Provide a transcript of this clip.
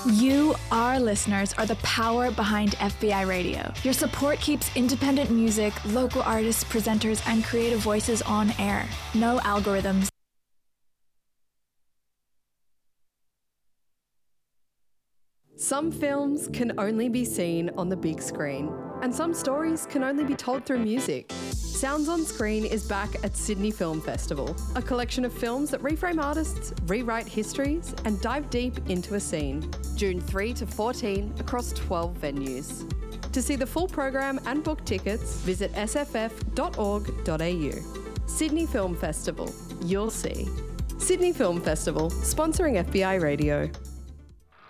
You, our listeners, are the power behind FBI Radio. Your support keeps independent music, local artists, presenters, and creative voices on air. No algorithms. Some films can only be seen on the big screen, and some stories can only be told through music. Sounds on Screen is back at Sydney Film Festival, a collection of films that reframe artists, rewrite histories, and dive deep into a scene. June 3 to 14 across 12 venues. To see the full program and book tickets, visit sff.org.au. Sydney Film Festival, you'll see. Sydney Film Festival, sponsoring FBI Radio.